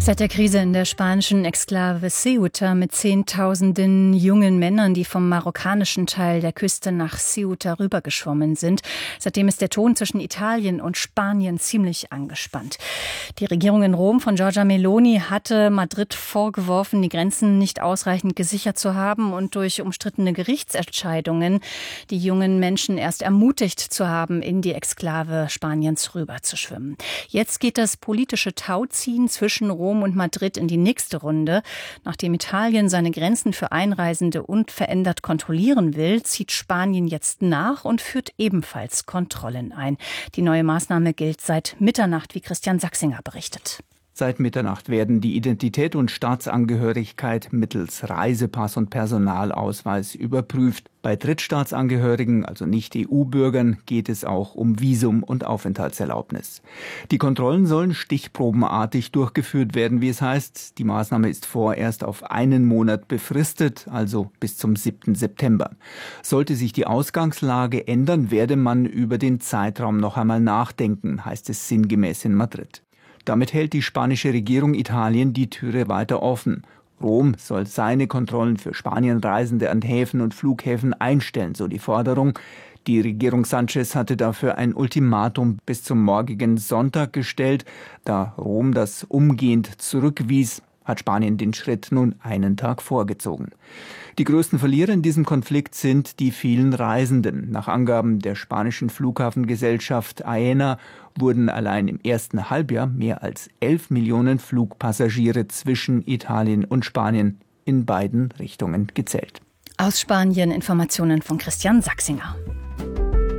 Seit der Krise in der spanischen Exklave Ceuta mit Zehntausenden jungen Männern, die vom marokkanischen Teil der Küste nach Ceuta rübergeschwommen sind, seitdem ist der Ton zwischen Italien und Spanien ziemlich angespannt. Die Regierung in Rom von Giorgia Meloni hatte Madrid vorgeworfen, die Grenzen nicht ausreichend gesichert zu haben und durch umstrittene Gerichtsentscheidungen die jungen Menschen erst ermutigt zu haben, in die Exklave Spaniens rüberzuschwimmen. Jetzt geht das politische Tauziehen zwischen Rom und Madrid in die nächste Runde. Nachdem Italien seine Grenzen für Einreisende unverändert kontrollieren will, zieht Spanien jetzt nach und führt ebenfalls Kontrollen ein. Die neue Maßnahme gilt seit Mitternacht, wie Christian Sachsinger berichtet. Seit Mitternacht werden die Identität und Staatsangehörigkeit mittels Reisepass und Personalausweis überprüft. Bei Drittstaatsangehörigen, also Nicht-EU-Bürgern, geht es auch um Visum und Aufenthaltserlaubnis. Die Kontrollen sollen stichprobenartig durchgeführt werden, wie es heißt. Die Maßnahme ist vorerst auf einen Monat befristet, also bis zum 7. September. Sollte sich die Ausgangslage ändern, werde man über den Zeitraum noch einmal nachdenken, heißt es sinngemäß in Madrid. Damit hält die spanische Regierung Italien die Türe weiter offen. Rom soll seine Kontrollen für Spanienreisende an Häfen und Flughäfen einstellen, so die Forderung. Die Regierung Sánchez hatte dafür ein Ultimatum bis zum morgigen Sonntag gestellt. Da Rom das umgehend zurückwies, hat Spanien den Schritt nun einen Tag vorgezogen. Die größten Verlierer in diesem Konflikt sind die vielen Reisenden. Nach Angaben der spanischen Flughafengesellschaft Aena wurden allein im ersten Halbjahr mehr als 11 Millionen Flugpassagiere zwischen Italien und Spanien in beiden Richtungen gezählt. Aus Spanien Informationen von Christian Sachsinger.